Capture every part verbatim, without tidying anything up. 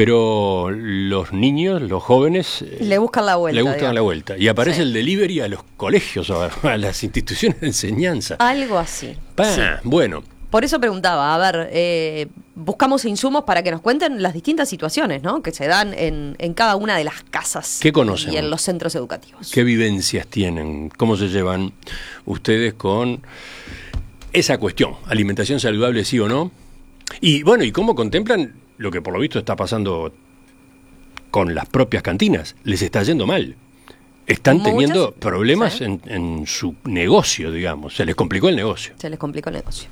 pero los niños, los jóvenes... Le buscan la vuelta. Le buscan digamos. la vuelta. Y aparece Sí. el delivery a los colegios, a las instituciones de enseñanza. Algo así. Pa, Sí. Bueno. Por eso preguntaba, a ver, eh, buscamos insumos para que nos cuenten las distintas situaciones, ¿no?, que se dan en, en cada una de las casas. ¿Qué conocen? Y en los centros educativos. ¿Qué vivencias tienen? ¿Cómo se llevan ustedes con esa cuestión? ¿Alimentación saludable sí o no? Y bueno, ¿y cómo contemplan lo que por lo visto está pasando con las propias cantinas? Les está yendo mal. Están Muchas, teniendo problemas sí. en, en su negocio, digamos. Se les complicó el negocio. Se les complicó el negocio.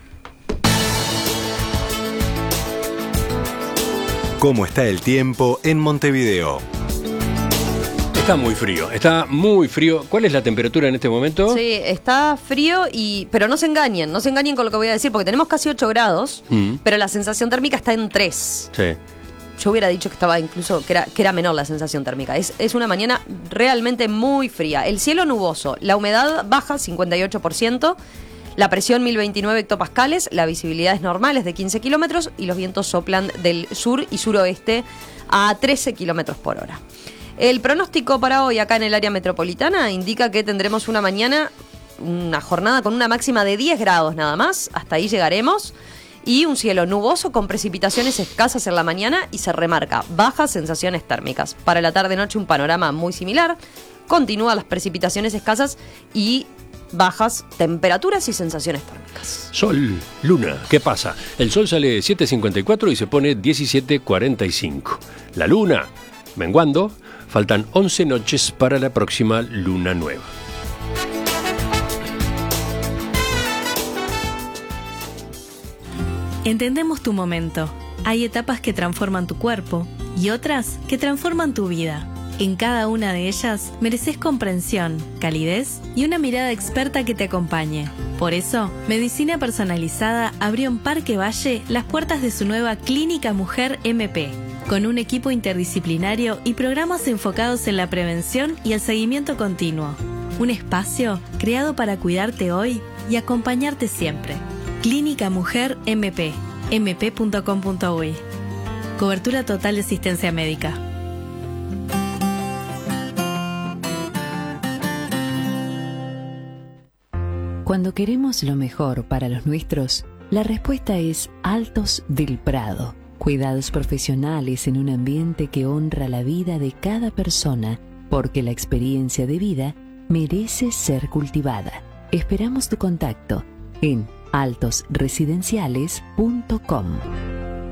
¿Cómo está el tiempo en Montevideo? Está muy frío, está muy frío. ¿Cuál es la temperatura en este momento? Sí, está frío, y pero no se engañen, no se engañen con lo que voy a decir, porque tenemos casi ocho grados, Mm. pero la sensación térmica está en tres. Sí. Yo hubiera dicho que estaba incluso, que era, que era menor la sensación térmica. Es, es una mañana realmente muy fría. El cielo nuboso, la humedad baja cincuenta y ocho por ciento, la presión mil veintinueve hectopascales, la visibilidad es normal, es de quince kilómetros, y los vientos soplan del sur y suroeste a trece kilómetros por hora. El pronóstico para hoy acá en el área metropolitana indica que tendremos una mañana, una jornada con una máxima de diez grados nada más, hasta ahí llegaremos, y un cielo nuboso con precipitaciones escasas en la mañana, y se remarca bajas sensaciones térmicas. Para la tarde-noche un panorama muy similar, continúan las precipitaciones escasas y bajas temperaturas y sensaciones térmicas. Sol, luna, ¿qué pasa? El sol sale siete cincuenta y cuatro y se pone diecisiete cuarenta y cinco. La luna, menguando, faltan once noches para la próxima luna nueva. Entendemos tu momento. Hay etapas que transforman tu cuerpo y otras que transforman tu vida. En cada una de ellas mereces comprensión, calidez y una mirada experta que te acompañe. Por eso, Medicina Personalizada abrió en Parque Valle las puertas de su nueva Clínica Mujer M P, con un equipo interdisciplinario y programas enfocados en la prevención y el seguimiento continuo. Un espacio creado para cuidarte hoy y acompañarte siempre. Clínica Mujer M P, m p punto com punto uy. Cobertura total de asistencia médica. Cuando queremos lo mejor para los nuestros, la respuesta es Altos del Prado. Cuidados profesionales en un ambiente que honra la vida de cada persona, porque la experiencia de vida merece ser cultivada. Esperamos tu contacto en altos residenciales punto com.